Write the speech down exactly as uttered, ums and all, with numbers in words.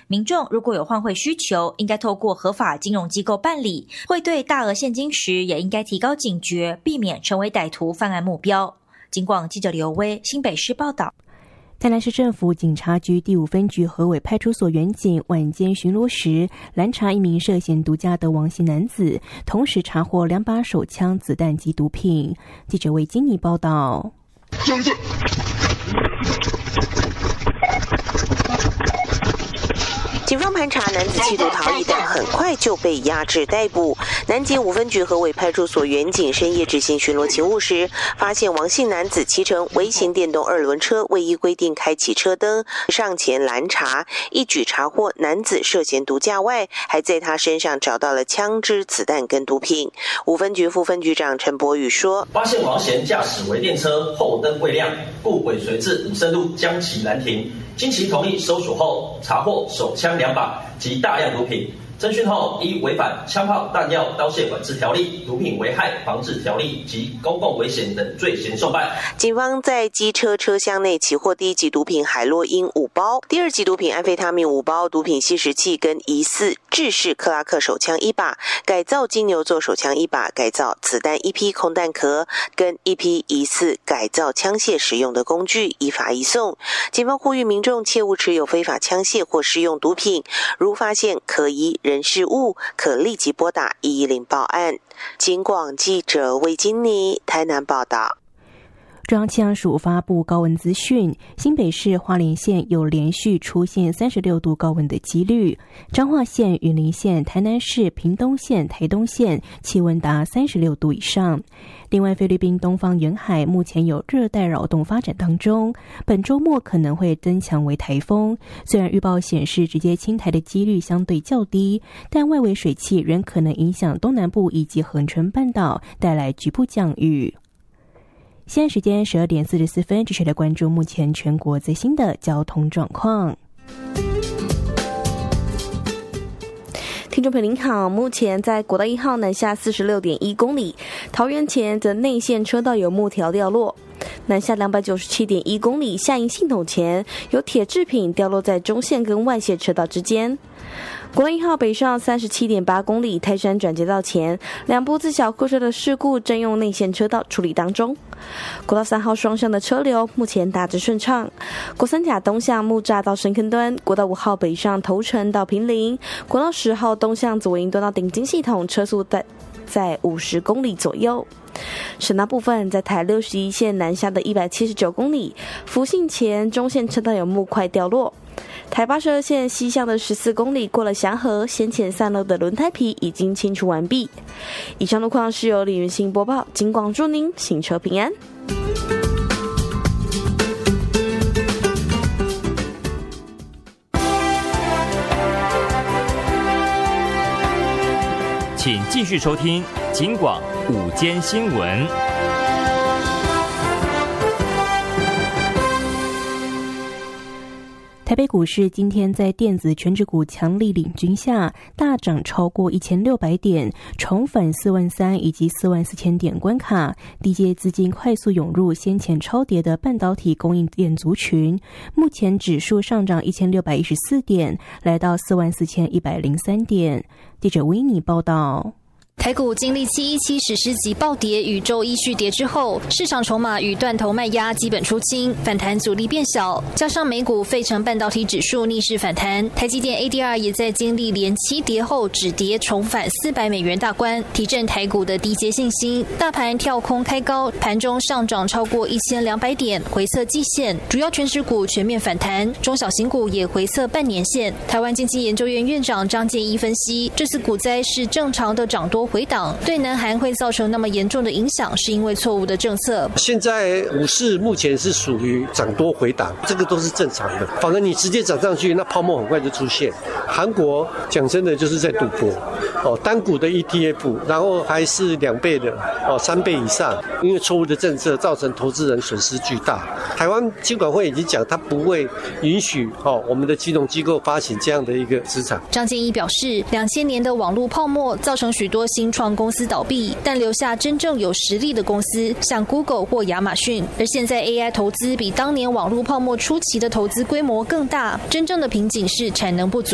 民众如果有换汇需求，应该透过合法金融机构办理，汇兑大额现金时也应该提高警觉，避免成为歹徒犯案目标。警广记者刘威新北市报道。 台南市政府警察局第五分局河尾派出所员警晚间巡逻时，拦查一名涉嫌毒驾的王姓男子，同时查获两把手枪、子弹及毒品。记者为金妮报道。 警方盘查男子企图逃逸，但很快就被压制逮捕。南捷五分局河尾派出所员警深夜执行巡逻勤务时，发现王姓男子骑乘微型电动二轮车，未依规定开启车灯，上前拦查，一举查获男子涉嫌毒驾外，还在他身上找到了枪支、子弹跟毒品。五分局副分局长陈柏宇说：“ 发现王嫌驾驶微电车，后灯未亮，故尾随至武圣路将其拦停。经其同意搜索后，查获手枪两把及大量毒品。侦讯后，依违反枪炮弹药刀械管制条例、毒品危害防治条例及公共危险等罪嫌送办。 警方在机车车厢内起获第一级毒品海洛因五包，第二级毒品安非他命五包，毒品吸食器跟疑似制式克拉克手枪一把，改造金牛座手枪一把，改造子弹一批空弹壳，跟一批疑似改造枪械使用的工具，依法移送。警方呼吁民众切勿持有非法枪械或施用毒品，如发现可疑人事物，可立即拨打一一零报案。警广记者魏金妮台南报道。 中央气象署发布高温资讯，新北市花莲县有连续出现三十六度高温的几率，彰化县、云林县、台南市、屏东县、台东县气温达三十六度以上。另外，菲律宾东方沿海目前有热带扰动发展当中，本周末可能会增强为台风。虽然预报显示直接侵台的几率相对较低，但外围水汽仍可能影响东南部以及恒春半岛，带来局部降雨。现在时间十二点四十四分，继续来关注目前全国最新的交通状况。 听众朋友您好，目前在国道一号南下 四十六点一 公里，桃园前的内线车道有木条掉落。南下 两百九十七点一 公里，下营系统前有铁制品掉落在中线跟外线车道之间。国道一号北上 三十七点八 公里，泰山转接道前两部自小客车的事故正用内线车道处理当中。国道三号双向的车流目前大致顺畅。国三甲东向木栅到深坑端，国道五号北上头城到坪林，国道十号东向左营端到顶金系统，车速在在五十公里左右。省道部分，在台六十一线南下的一百七十九公里，福信前中线车道有木块掉落。台八十二线西向的十四公里过了祥和，先前散落的轮胎皮已经清除完毕。以上路况是由李云兴播报，警广祝您行车平安。 请继续收听警广午间新闻。 台北股市今天在电子全指股强力领军下，大涨超过一千六百点，重返四万三以及四万四千点关卡。低阶资金快速涌入先前超跌的半导体供应链族群。目前指数上涨一千六百一十四点，来到四万四千一百零三点。记者维尼报道。 台股经历七一七史诗级暴跌与周一续跌之后，市场筹码与断头卖压基本出清，反弹阻力变小。加上美股费城半导体指数逆势反弹，台积电 A D R 也在经历连七跌后止跌重返四百美元大关，提振台股的低阶信心。大盘跳空开高，盘中上涨超过一千两百点，回测季线，主要全指股全面反弹，中小型股也回测半年线。台湾经济研究院院长张建一分析，这次股灾是正常的涨多回档，对南韩会造成那么严重的影响，是因为错误的政策。 现在股市目前是属于涨多回档，这个都是正常的。反正你直接涨上去，那泡沫很快就出现。韩国讲真的就是在赌博哦，单股的 E T F， 然后还是两倍的哦，三倍以上，因为错误的政策造成投资人损失巨大。台湾金管会已经讲，他不会允许哦我们的金融机构发行这样的一个资产。 张建一表示，两千年的网络泡沫造成许多新创公司倒闭，但留下真正有实力的公司，像 Google 或亚马逊。而现在 A I 投资比当年网络泡沫初期的投资规模更大，真正的瓶颈是产能不足。